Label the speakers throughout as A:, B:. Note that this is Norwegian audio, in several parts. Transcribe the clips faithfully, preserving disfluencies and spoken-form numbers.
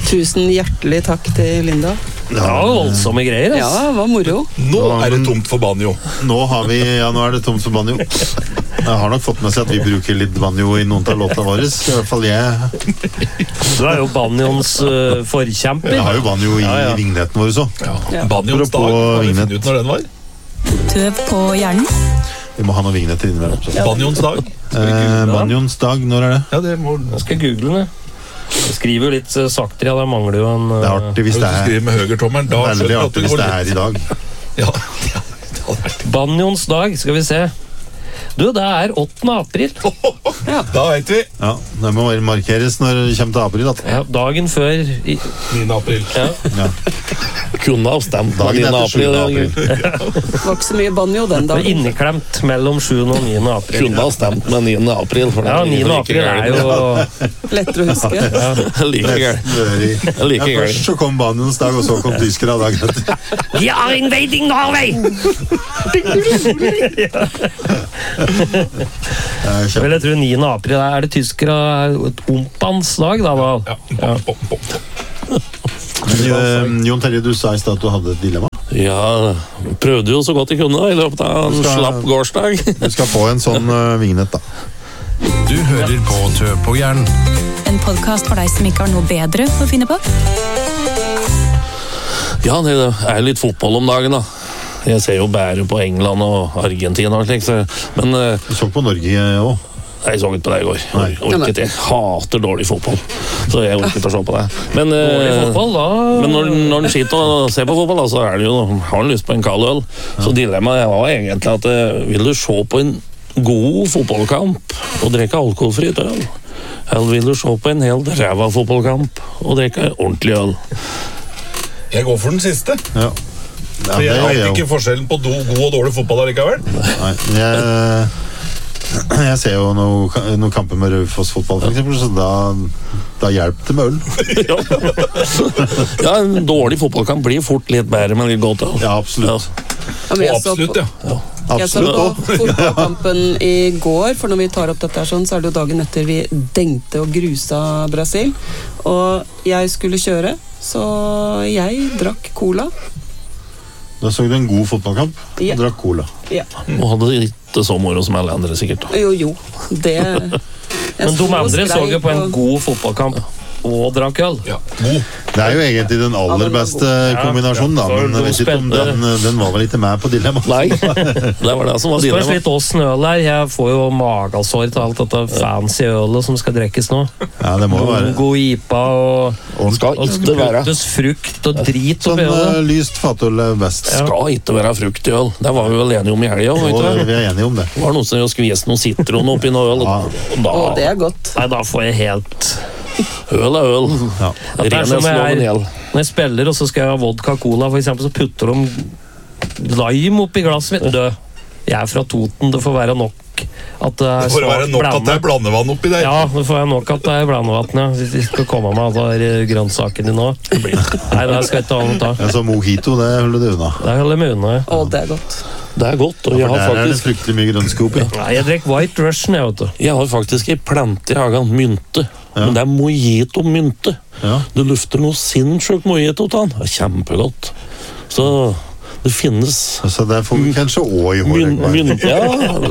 A: Tusen hjertelig takk til Linda.
B: Ja, voldsomme greier.
A: Ja, det var moro.
C: Nå er det tomt for banjo.
D: Nå har vi, ja, nå er det tomt for banjo. Jeg har nok fått med seg at vi bruker litt banjo i noen av låtene våre. I hvert fall jeg.
B: Du er jo banjoens uh, forkjemper.
D: Jeg har jo banjo i ja, ja. vignetten vår så.
C: Ja. Ja. Banjoens dag, har vi funnet ut når den var?
E: Tøv på hjernen.
D: Vi må ha noen vignetter innimellom.
C: Ja. Banjoens dag?
D: Eh, banjoens dag, når er det?
C: Ja, det må...
B: Jeg skal google det. Jeg skriver jo litt saktere, ja, det mangler jo en...
D: Det er artig hvis det er...
C: Skriver med høgertommeren, da...
D: Det er veldig artig hvis det er i dag.
C: Ja, ja, det hadde vært...
B: Banjoens dag, skal vi se. Du, det er åttende april.
C: Ja. Da vet vi.
D: Ja, det må markeres når det kommer til april. At...
B: Ja, dagen før... I...
C: niende april.
B: Ja.
D: Ja.
F: Kunne ha stemt
D: dagen
F: niende
D: april.
F: april.
A: Ja. Det var ikke så mye banjo den dagen.
B: Inneklemt mellom sjuende og niende april.
F: Kunne ha stemt med niende april.
B: Ja, niende april er jo...
A: lettere å huske.
B: Ja.
F: Like gærent.
D: Ja, først så kom banjoens dag, og så kom tyskere av dagen etter.
B: We are invading Norway! Ja. Vel, jeg tror niende april er det tyskere et ompans dag da, da.
C: Ja, ja. Bom, bom, bom.
D: Men, Jon Terje, du sa i sted at du hadde et dilemma.
F: Ja, prøvde jo så godt jeg kunne da, i løpet av en
D: skal,
F: slapp gårsdag.
D: Du skal få en sånn uh, vignett da.
G: Du hører på Tøv på hjernen.
E: En podcast for deg som ikke har noe bedre å finne på.
F: Ja, det er litt fotball om dagen da. Jeg ser jo bare på England og Argentina og slik, så, men... Uh,
D: du så på Norge også?
F: Nei, jeg så ikke på det i går. Jeg, orket, jeg hater dårlig fotball, så jeg orket å se på det. Men,
B: dårlig fotball, da?
F: Men når, når den sitter og ser på fotball, da, så er det jo, har han lyst på en kald øl. Ja. Så dilemmaet var egentlig at vil du se på en god fotballkamp og drikke alkoholfritt øl? Eller vil du se på en helt ræva fotballkamp og drikke ordentlig øl?
C: Jeg går for den siste.
D: Ja. Ja,
C: for jeg vet ikke forskjellen på do, god og dårlig fotball allikevel.
D: Nei, jeg... Jeg ser jo noen noe kamper med Raufoss fotball for eksempel, så da, da hjelper det med øl.
F: Ja. Ja, en dårlig fotballkamp blir fort litt bedre, men litt godt.
D: Ja, absolutt.
A: Ja, men jeg så på,
C: absolutt, ja.
F: Ja.
A: Jeg så på fotballkampen i går, for når vi tar opp dette her sånn, så er det jo dagen etter vi dengte og grusa Brasil, og jeg skulle kjøre, så jeg drakk cola.
D: Da så du en god fotballkamp og
A: ja.
D: drakk cola.
A: Ja.
F: Og hadde ikke så moro som alle andre sikkert.
A: Jo, jo. Det...
B: Men de andre så jo på en god fotballkamp og drakk øl.
C: Ja, god.
D: Det er jo egentlig den aller beste kombinasjonen da, men jeg vet ikke om den, den var vel ikke med på dilemma.
F: Nei, det var det som var dilemma.
B: Spørs litt åssen øl er. Jeg får jo magasår til alt dette fancy ølet som skal drikkes nå.
D: Ja, det må jo være.
B: God ipa og,
F: og skal ikke være
B: puttes frukt og drit
D: sånn
B: oppi ølet.
D: lyst fatøl er best.
F: Ja. Skal ikke være frukt i øl. Det var vi vel enige om i helga.
D: Og vi er enige om det.
F: Det var noen som skviste noen citron oppi noe øl.
D: Ja.
F: Da,
A: Å, det er godt.
B: Nei, da får jeg helt...
F: Øl er øl.
D: Ja.
B: Det er som jeg er, når jeg spiller, og så skal jeg ha vodka-cola, for eksempel, så putter de lime oppi glasset mitt. Død. Jeg er fra Toten, det får være nok at det er
C: det får være nok blande. At det er blandevann oppi der.
B: Ja, det får være nok at det er blandevann, ja. Hvis vi skal komme med alle grønnsakene nå. Nei, det skal jeg ikke ha noe ta.
D: Ja, så mojito, det holder du unna.
B: Det holder jeg meg unna, ja.
A: Å, det er godt.
F: Det er godt, og
D: ja,
F: jeg har
D: der
F: faktisk...
D: er det fryktelig mye grønnske oppi.
B: Nei, jeg drikker White Russian, jeg vet du.
F: Jeg har faktisk en plante i hagen, mynte. Ja. Men det er mojito-mynte. Ja. Du lufter noe sinnssykt mojito til den. Det er kjempegodt. Så... Det finnes...
D: Så det får vi kanskje også i håret.
F: Myn, myn, ja,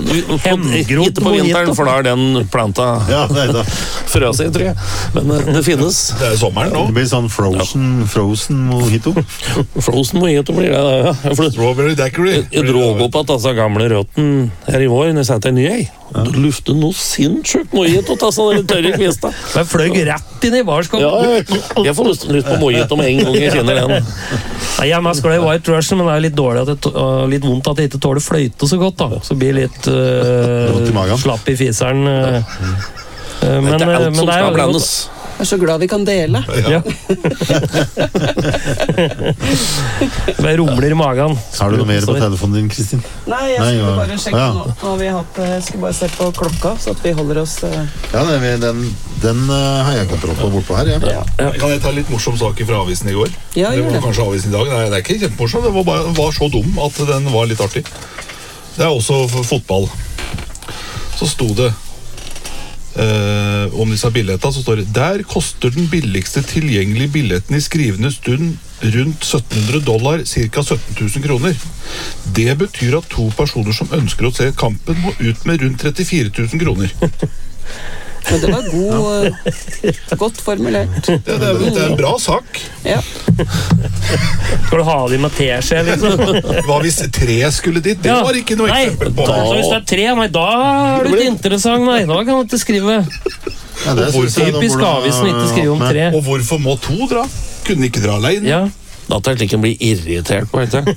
F: ikke på vinteren, for da er den planta
D: ja,
F: frøs i, tror jeg. Men det finnes.
C: Det er sommeren nå.
D: Det blir sånn frozen, ja. frozen mojito.
F: Frozen mojito blir det, ja.
C: Strawberry daiquiri.
F: Jeg, jeg drog opp at altså gamle røtten her i vår, når jeg setter en ny ei. Ja. Du lufter noe sinnssykt mojito til sånne tørre kvista.
B: Jeg fløy rett inn i barskålen.
F: Ja, jeg får lyst, lyst på mojito med en gang jeg kjenner den.
B: Nei, jeg er mest glad i White Russian, men det er litt dårlig at det, uh, litt vondt at jeg ikke tåler fløyte så godt da. Så blir litt uh, slapp i fiseren. Uh, uh, men,
F: det er alt
B: men
F: som
B: det er
F: skal blandes.
A: Jeg er så glad vi kan dele.
B: Ja. Det rumler i magen.
D: Har du noe mer på telefonen din, Kristin?
A: Nei, jeg
D: Nei,
A: skulle
D: ja.
A: bare sjekke ja. nå. Nå har vi hatt, jeg skulle bare se på klokka, så at vi holder oss... Uh...
D: Ja, den, den uh, har jeg kontroll på bortpå her, ja.
C: Ja. Ja. Kan jeg ta litt morsom sak fra avisen i går?
A: Ja,
C: det var
A: det.
C: kanskje avisen i dag. Nei, det er ikke kjempemorsom, det var, bare, var så dum at den var litt artig. Det er også fotball. Så sto det eh, om disse billettene, så står det der koster den billigste tilgjengelige billetten i skrivende stund rundt sytten hundre dollar, ca. sytten tusen kroner. Det betyr at to personer som ønsker å se kampen må ut med rundt trettifire tusen kroner.
A: Men det var god, uh, godt formulert.
C: Det, det, er, det er en bra sak.
A: Ja.
B: Skal du ha de med teskje, liksom?
C: Hva hvis tre skulle dit? Det
B: Ja.
C: var ikke noe
B: Nei,
C: eksempel på.
B: da, hvis det er tre, nei, da er du ikke interessant, nei. Da kan du ikke skrive.
D: Ja, det synes jeg da
B: Typisk
D: burde ha
B: avisen ikke skrive om
D: hatt med.
B: tre.
C: Og hvorfor må to dra? Kunne ikke dra alene?
B: Ja.
F: Dette er slik en blir irritert på, ikke?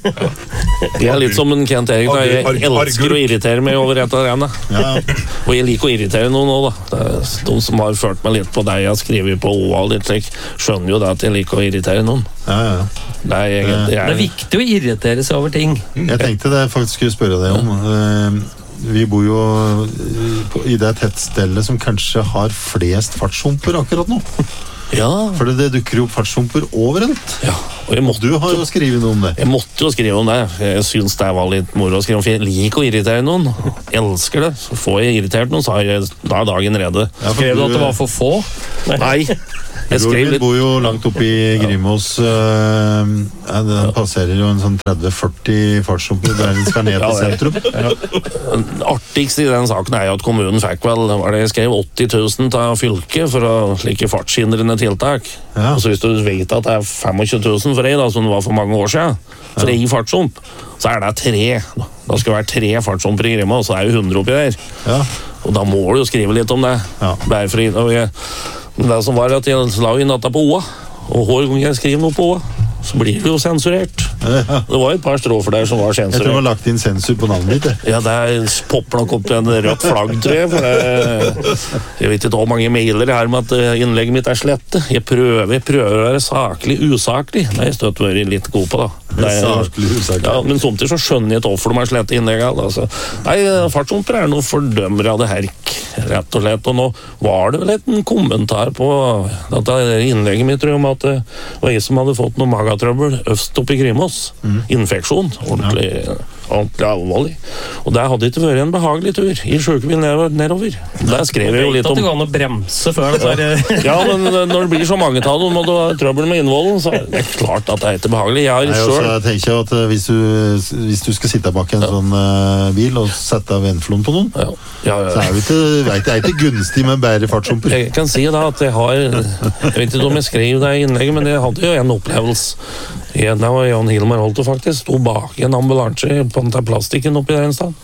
F: Jeg er litt som en Kent Erik, da. Jeg
C: Arg- arg-
F: elsker å irritere meg over et av dem, da.
D: Ja,
F: Og jeg liker å irritere noen også, da. Det er de som har ført meg litt på det jeg har skrevet på O A og litt slik, skjønner jo det at jeg liker å irritere noen.
D: ja, ja.
F: Det er egentlig...
B: Det er viktig å irritere seg over ting.
D: Jeg tenkte det jeg faktisk skulle spørre deg om. Eh, Vi bor jo eh, på- i det tettstedet som kanskje har flest fartshumper akkurat nå.
F: Ja,
D: For det, det dukker jo opp fartshumper overalt.
F: ja. Og jeg måtte,
D: Du har jo skrevet noe om det.
F: jeg måtte jo skrive om det. Jeg synes det var litt moro å skrive om, for jeg liker å irritere noen. Jeg elsker det. Så får jeg irritert noen, så har jeg, da er dagen redde.
D: Ja, for
B: Skrev du at det var for få?
F: Nei, jeg skrev
D: Roger
F: litt...
D: bor jo langt oppe i Grimås. øh, ja, Den passerer jo en sånn tretti førti fartshumper der den skal ned til
F: Ja, det-
D: sentrum.
F: Artigst i den saken er jo at kommunen fikk vel, var det jeg skrev, åtti tusen til fylket for å slike fartshindrende tiltak.
D: Ja.
F: Og så hvis du vet at det er tjuefem tusen for ei, da, som det var for mange år siden, for ei fartshump, så er det tre. Da skal det være tre fartshumper i Grimma, og så er jo hundre oppi der.
D: Ja.
F: Og da må du jo skrive litt om det.
D: Ja.
F: Bare for, og jeg, det som var at jeg la inn dette på O A, og hver gang jeg skriver noe på O A, så blir det jo sensurert. Det var et par strofer der som var
D: Jeg tror de har
F: sensurert.
D: lagt inn sensur på navnet ditt. det.
F: Ja, det popper nok opp til en rødt flagg, tror jeg. For det, jeg vet ikke hvor mange mailer jeg har med at eh, innlegget mitt er slette. Jeg prøver, jeg prøver å være saklig usaklig. Det har jeg støtt vært litt god på, da. Det er-
D: Saklig usaklig.
F: Ja, men samtidig så skjønner jeg ikke hvorfor de har slette innlegget. Altså. Nei, fartshumper er noe fordømmer av det herk, rett og slett. Og nå var det vel et en kommentar på dette innlegget mitt, tror jeg, om at det var jeg som hadde fått noe magatrøbbel øst oppe i Grimås. Infeksjon. Ordentlig, ordentlig alvorlig. Og det hadde ikke vært en behagelig tur i sjukebil nedover. Der skrev jeg jo litt
B: At det
F: om...
B: går an å bremse før det der.
F: Ja, men når det blir så mange av dem, og du har trøbbel med innvolden, så er det klart at det er ikke behagelig. Jeg
D: Nei,
F: har
D: også,
F: selv...
D: jeg tenker jo at øh, hvis, du, hvis du skal sitte bak en sånn øh, bil og sette av vennflon på noen,
F: Ja, ja, ja.
D: så er det ikke, vet, det er ikke gunstig med bare fartshumper.
F: Jeg kan si da at jeg har Jeg vet ikke om jeg skrev det i innlegget, men jeg hadde jo en opplevelse. En, det var Jan Hilmar Holte, faktisk. Sto bak i en ambulanse på den der plastikken oppi der en sted.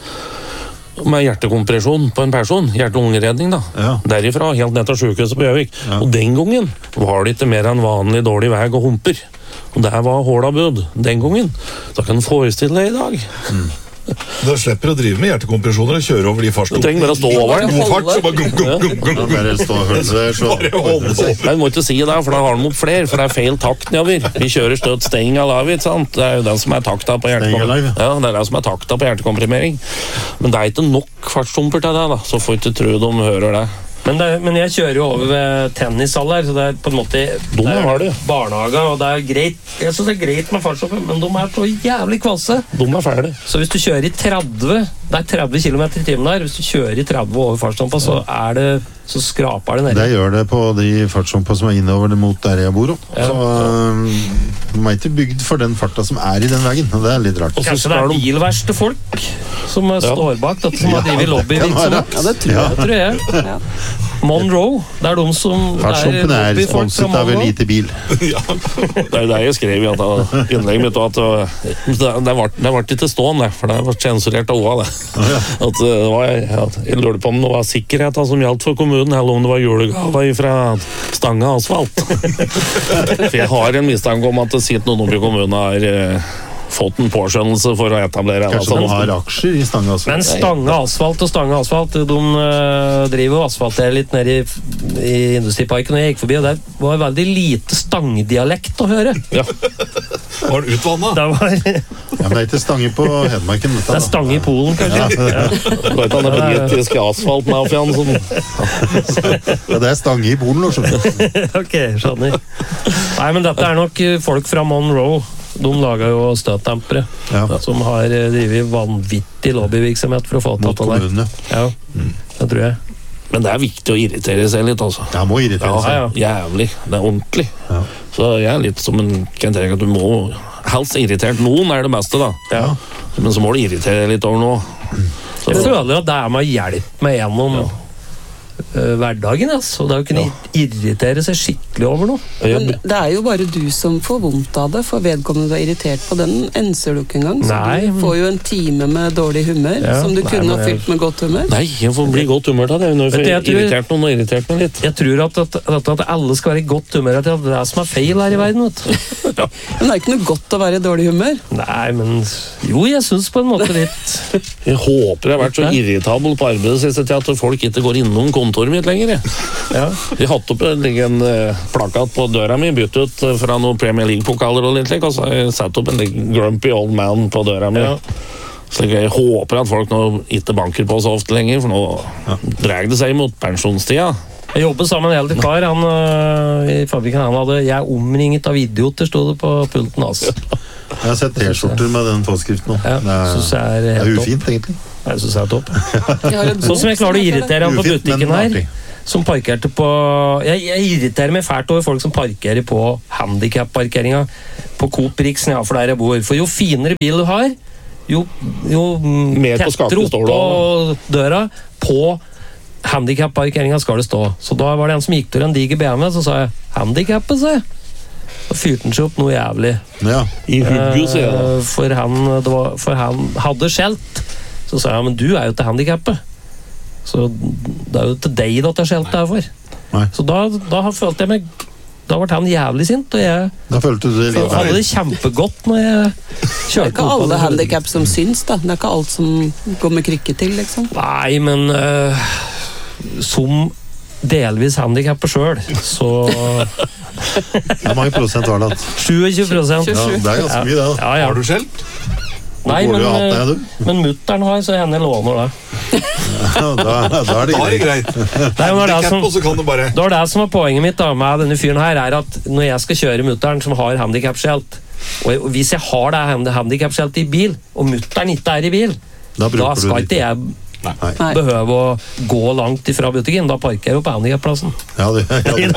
F: Med hjertekompresjon på en person. Hjerte-lungeredning, da.
D: Ja.
F: Derifra, helt ned til sykehuset på Gjøvik.
D: Ja.
F: Og den gangen var det ikke mer enn vanlig dårlig vei og humper. Og der var håla bud den gangen. Da kan du forestille deg i dag.
C: Da slipper å drive med hjertekompresjoner og kjøre over de
F: Du
C: fartstumpene.
F: trenger bare å stå over den.
C: God fart, så bare gum, gum, gum, gum,
D: Ja,
C: gum.
D: bare stå og holde seg, så
C: Bare holde seg.
F: Nei, du må ikke si det, for da har de opp flere, for det er feil takt nedover. Vi kjører støtt steng av lav, ikke sant? Det er jo den som er takta på
D: Steng av
F: hjertekomprimering.
D: live,
F: Ja, det er den som er takta på hjertekomprimering. Men det er ikke nok fartshumper til det, da, så får ikke tro de hører det.
B: Men, det, men jeg kjører jo over ved tennishall her, så det er på en måte
F: De
B: det er
F: har det.
B: barnehage, og det er greit. Jeg synes det er greit med fartshumper, men de er så jævlig kvasse.
F: De er ferdig.
B: Så hvis du kjører i tretti, det er tretti kilometer i timen der, hvis du kjører i tretti over fartshumpa, så er det, så skraper det ned.
D: det gjør det på de fartshumpa som er innover det mot der jeg bor. også.
B: Ja.
D: Så øh, de er ikke bygd for den farta som er i den veien, og det er litt rart.
F: Og så
B: Kanskje det
F: skal
B: er
F: de
B: bilverste folk som
F: Ja.
B: står bak dette, som har drevet lobbyvirksomhet.
A: Ja, det tror
D: Ja.
A: jeg.
B: Det tror jeg.
A: Ja.
B: Monroe, det er de som
D: Fartshumpene er
B: lobbyfolk fra
D: sponset av en
B: Monroe.
D: lite bil.
F: Det er jo det jeg skrev i at det- innlegget mitt, og at uh, det, det, var, det var ikke stående, for det var sensurert av O A, det. At uh, det var, ja, jeg lurer på om det var sikkerheten som gjaldt for kommunen, eller om det var julegaver fra Stange Asfalt. For jeg har en mistanke om at det sitter noen oppe i kommunen har uh, fått en påskjønnelse for å etablere en
D: Kanskje de
F: sånn-
D: har aksjer i Stange altså.
B: Men Stange Asfalt og Stange Asfalt, de øh, driver og asfalterer litt nede i, i Industriparken, og jeg gikk forbi, og der var veldig lite stangdialekt å høre.
F: Ja.
C: Var den utvannet?
B: Det, var, det
D: Ja, men det er ikke Stange på Hedmarken. Dette,
B: er
D: da.
B: Stange i Polen, kanskje. Ja.
F: Det var ikke den britiske asfaltmafiaen som
D: Ja, det er Stange i Polen. Også.
B: Ok, skjønner. Nei, men dette er nok øh, folk fra Monroe. De lager jo støtdempere,
D: Ja.
B: som har øh, drivet vanvittig lobbyvirksomhet for å få til
D: Mot
B: dette der.
D: kommunene.
B: Ja, det tror jeg.
F: Men det er viktig å irritere seg litt, altså.
D: Jeg må irritere seg.
F: Ja, ja, jævlig. Det er ordentlig.
D: Ja.
F: Så jeg er litt som en Kent Erik, at du må helst irritert noen er det beste, da.
B: Ja.
F: Men så må du irritere litt over noe. Så,
B: Jeg føler at det er med å hjelpe meg gjennom ja. uh, hverdagen, altså. Det er å kunne ja. irritere seg skikkelig over noe.
A: Men det er jo bare du som får vondt av det, for vedkommende du er irritert på den enser du ikke engang. Så
B: Nei,
A: du får jo en time med dårlig humør,
B: ja,
A: som du
B: nei,
A: kunne ha
B: jeg...
A: fylt med godt humør.
F: Nei, jeg får bli godt humør av det. Når jeg får
B: tror...
F: irritert noen og irritert meg litt.
B: Jeg tror at, at, at, at alle skal være i godt humør, at det er det som er feil her i verden, vet du.
F: Ja.
A: Men det er ikke noe godt å være i dårlig humør.
B: Nei, men jo, jeg synes på en måte litt.
F: Jeg håper jeg har vært så irritabel på arbeidet siste til at folk ikke går innom kontoret mitt lenger. Jeg,
B: Ja.
F: jeg hatt opp en, en uh, plakat på døra mi, byttet ut uh, fra noen Premier League-pokaler og litt, og så har jeg satt opp en like, grumpy old man på døra mi.
B: Ja.
F: Så jeg håper at folk nå ikke banker på så ofte lenger, for nå ja. drar det seg mot pensjonstida.
B: Jeg jobbet sammen med en eldre kar, han øh, i fabrikken, han hadde jeg er omringet av idioter, stod det på pulten altså.
D: Jeg har sett t-skjorter med den påskriften nå.
B: Ja,
D: det er,
B: synes jeg er,
D: det er
B: helt
D: ufint, egentlig.
B: Jeg synes jeg er topp.
A: Jeg har en
B: Sånn som jeg klarer å irritere han på
D: Ufint,
B: butikken
D: men
B: her,
D: artig.
B: som parkerte på... Jeg, jeg irriterer meg fælt over folk som parkerer på handicap-parkeringa på Coop Riksen, ja, for der jeg bor. For jo finere bil du har, jo, jo
F: Mer på skapet
B: tettere
F: står det
B: oppå døra på handicap-parkeringa skal det stå. Så da var det en som gikk til en diger B M W, så sa jeg, handicapet, sa jeg. Da fyrte han seg opp noe jævlig.
D: Ja.
F: I hugget, sier jeg da.
B: Eh, for, han, det var, for han hadde skjelt. Så sa jeg, men du er jo til handicapet. Så det er jo til deg da til skjelt det er for.
D: Nei.
B: Så da, da følte jeg meg, da ble han jævlig sint, og jeg
D: Da følte du det litt
B: hadde det kjempegodt når jeg
A: Det er
B: kjørte
A: ikke
B: opp på
A: alle
B: den.
A: handicap som syns, da. Det er ikke alt som går med krykke til, liksom.
B: Nei, men øh, som delvis handicapper selv, så
D: Hvor mange prosent var det?
B: tjuesyv prosent.
D: Ja, det er ganske mye, det. Da.
B: Ja, ja.
C: Har du skjelt?
B: Nei,
D: Hvor
B: men,
D: har du hatt det,
B: øh,
D: du?
B: men mutteren har, så henne låner det.
D: Ja, da, da er det
C: Da er det
D: greit.
C: greit.
B: Nei, men det, er
C: Handicap,
B: som,
C: og så kan du bare
B: det var det som var poenget mitt da, med denne fyren her, er at når jeg skal kjøre mutteren som har handicap-skjelt, og jeg- hvis jeg har det handicap-skjeltet i bil, og mutteren ikke er i bil,
D: Da
B: da
D: bruker du
B: skal
D: litt.
B: ikke jeg
D: Nei.
A: Nei.
B: behøve å gå langt ifra butikken. Da parker jeg jo på handicap-plassen.
D: Ja, det, ja, det.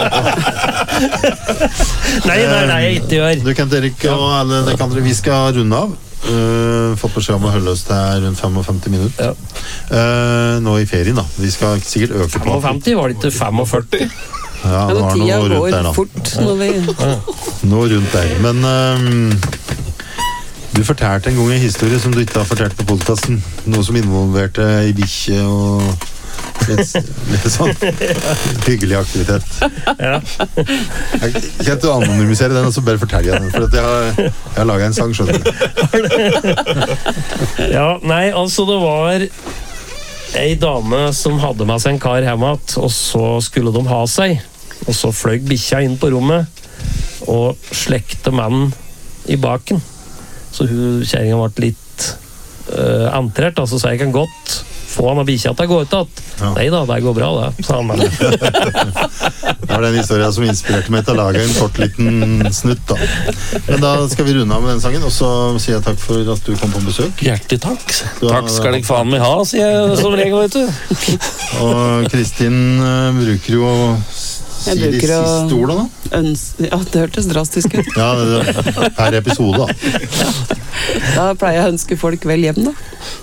B: Nei, nei, nei, jeg ikke gjør.
D: Du, Kent Erik og alle det kan dere, vi skal runde av. Uh, fått beskjed om å holde oss til rundt femtifem minutter.
B: Ja.
D: Uh, nå i ferien, da. Vi skal sikkert øke på.
B: femtifem var det ikke førtifem?
D: Ja,
A: Men
D: det var
A: tida
D: noe rundt der,
A: går
D: da.
A: fort når vi
D: Noe rundt der. Men um, du fortalte en gang en historie som du ikke har fortalt på podcasten. Noe som involverte ei bikkje og litt, litt sånn hyggelig aktivitet.
B: Ja.
D: Jeg kan ikke anonymisere den, og så bare fortelle jeg den. For at jeg har, jeg har laget en sang, skjønner du.
B: Ja, nei, altså det var ei dame som hadde med seg en kar hjem igjen, og så skulle de ha seg. Og så fløy bikkja inn på rommet og slekte mannen i baken. Så hun, kjæringen ble litt uh, antrert, altså, så jeg kan godt få han av bikkja til å gå ut igjen.
D: Ja.
B: Nei da, det går bra, det, sa han. Men.
D: Det var den historien som inspirerte meg til å lage en kort liten snutt, da. Men da skal vi runde av med den sangen, og så sier jeg takk for at du kom på besøk.
F: Hjertelig takk.
D: Du har-
F: Takk skal dere faen meg ha, sier jeg som regel, vet du.
D: Og Kristin uh, bruker jo å si
A: Jeg
D: de
A: bruker å-
D: siste ordene, da.
A: øns... Ja, det hørtes drastisk ut.
D: Ja, det, det, per episode, da.
A: Da pleier jeg å ønske folk vel hjem, da.